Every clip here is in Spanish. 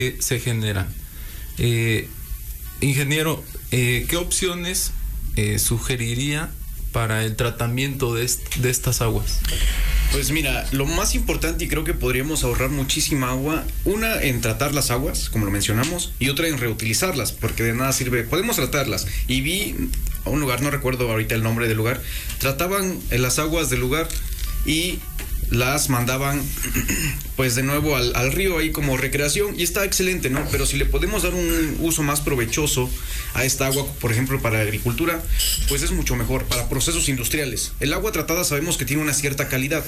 se generan. Ingeniero, ¿qué opciones sugeriría para el tratamiento de estas aguas? Pues mira, lo más importante, y creo que podríamos ahorrar muchísima agua, una en tratar las aguas, como lo mencionamos, y otra en reutilizarlas, porque de nada sirve, podemos tratarlas. Y vi a un lugar, no recuerdo ahorita el nombre del lugar, trataban las aguas del lugar y las mandaban pues de nuevo al río ahí como recreación, y está excelente, ¿no? Pero si le podemos dar un uso más provechoso a esta agua, por ejemplo para la agricultura, pues es mucho mejor. Para procesos industriales, el agua tratada sabemos que tiene una cierta calidad.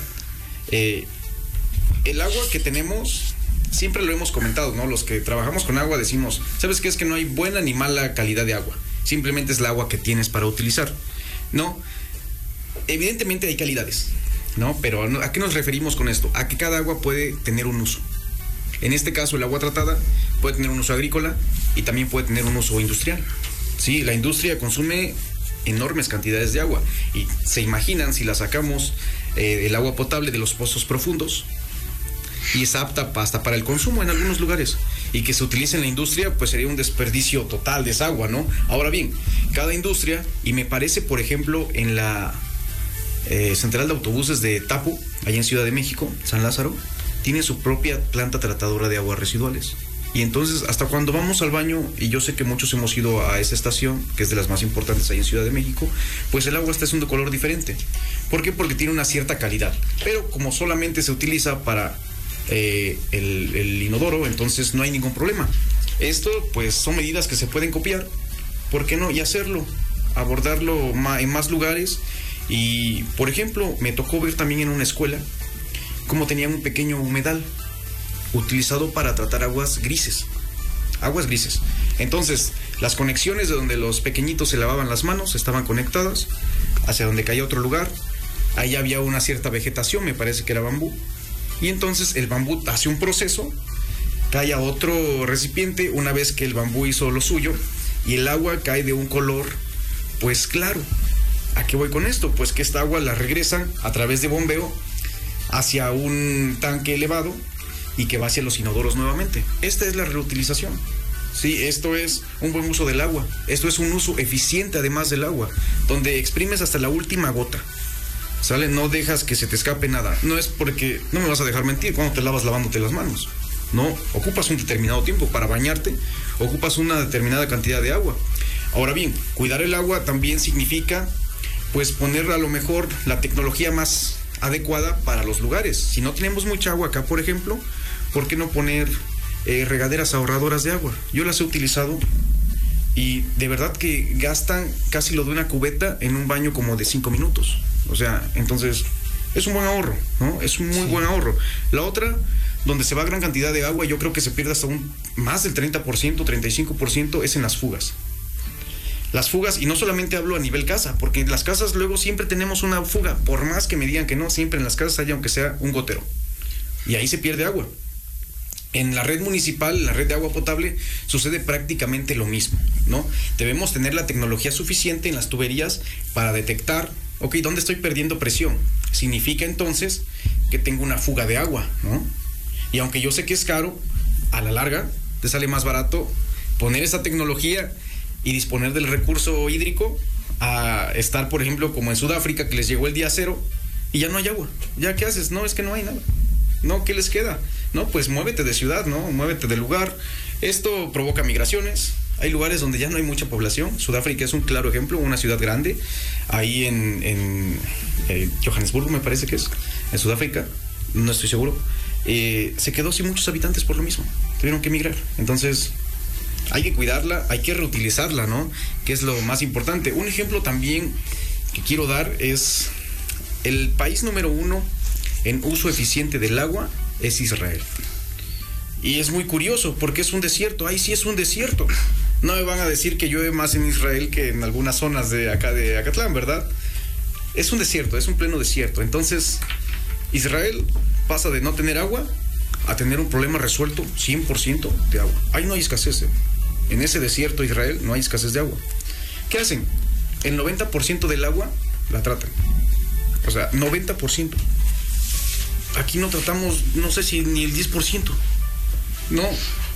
El agua que tenemos, siempre lo hemos comentado, ¿no? Los que trabajamos con agua decimos, ¿sabes qué? Es que no hay buena ni mala calidad de agua, simplemente es la agua que tienes para utilizar, ¿no? Evidentemente hay calidades, ¿no? Pero ¿a qué nos referimos con esto? A que cada agua puede tener un uso. En este caso, el agua tratada puede tener un uso agrícola y también puede tener un uso industrial. Sí, la industria consume enormes cantidades de agua, y se imaginan si la sacamos el agua potable de los pozos profundos, y es apta hasta para el consumo en algunos lugares, y que se utilice en la industria, pues sería un desperdicio total de esa agua, ¿no? Ahora bien, cada industria, y me parece, por ejemplo, en la central de autobuses de Tapu, allá en Ciudad de México, San Lázaro, tiene su propia planta tratadora de aguas residuales. Y entonces, hasta cuando vamos al baño, y yo sé que muchos hemos ido a esa estación, que es de las más importantes ahí en Ciudad de México, pues el agua está de color diferente. ¿Por qué? Porque tiene una cierta calidad. Pero como solamente se utiliza para el inodoro, entonces no hay ningún problema. Esto, pues, son medidas que se pueden copiar, ¿por qué no? Y hacerlo, abordarlo en más lugares. Y, por ejemplo, me tocó ver también en una escuela cómo tenían un pequeño humedal utilizado para tratar aguas grises. Entonces, las conexiones de donde los pequeñitos se lavaban las manos estaban conectadas hacia donde caía otro lugar. Ahí había una cierta vegetación, me parece que era bambú. Y entonces el bambú hace un proceso, cae a otro recipiente una vez que el bambú hizo lo suyo, y el agua cae de un color, pues claro. ¿A qué voy con esto? Pues que esta agua la regresan a través de bombeo hacia un tanque elevado y que va hacia los inodoros nuevamente. Esta es la reutilización. Sí, esto es un buen uso del agua. Esto es un uso eficiente además del agua, donde exprimes hasta la última gota. ¿Sale? No dejas que se te escape nada. No es porque, no me vas a dejar mentir, cuando te lavas lavándote las manos. No, ocupas un determinado tiempo para bañarte, ocupas una determinada cantidad de agua. Ahora bien, cuidar el agua también significa pues poner a lo mejor la tecnología más adecuada para los lugares. Si no tenemos mucha agua acá, por ejemplo, ¿por qué no poner regaderas ahorradoras de agua? Yo las he utilizado y de verdad que gastan casi lo de una cubeta en un baño como de 5 minutos. O sea, entonces es un buen ahorro, ¿no? Es un muy buen ahorro. La otra, donde se va gran cantidad de agua, yo creo que se pierde hasta más del 30%, 35%, es en las fugas. Las fugas, y no solamente hablo a nivel casa, porque en las casas luego siempre tenemos una fuga, por más que me digan que no, siempre en las casas hay aunque sea un gotero, y ahí se pierde agua. En la red municipal, la red de agua potable, sucede prácticamente lo mismo, ¿no? Debemos tener la tecnología suficiente en las tuberías para detectar, ok, ¿dónde estoy perdiendo presión? Significa entonces que tengo una fuga de agua, ¿no? Y aunque yo sé que es caro, a la larga te sale más barato poner esa tecnología y disponer del recurso hídrico a estar, por ejemplo, como en Sudáfrica, que les llegó el día cero y ya no hay agua. ¿Ya qué haces? No, es que no hay nada. No, ¿qué les queda? No, pues muévete de ciudad, ¿no? Muévete de lugar. Esto provoca migraciones. Hay lugares donde ya no hay mucha población. Sudáfrica es un claro ejemplo, una ciudad grande. Ahí en Johannesburgo, me parece que es, en Sudáfrica, no estoy seguro. Se quedó sin muchos habitantes por lo mismo. Tuvieron que emigrar. Entonces, hay que cuidarla, hay que reutilizarla, ¿no? Que es lo más importante. Un ejemplo también que quiero dar es el país número 1 en uso eficiente del agua es Israel. Y es muy curioso porque es un desierto. Ahí sí es un desierto. No me van a decir que llueve más en Israel que en algunas zonas de acá de Acatlán, ¿verdad? Es un desierto, es un pleno desierto. Entonces, Israel pasa de no tener agua a tener un problema resuelto 100% de agua. Ahí no hay escasez. En ese desierto Israel no hay escasez de agua. ¿Qué hacen? El 90% del agua la tratan. O sea, 90%. Aquí no tratamos, no sé si ni el 10%. No,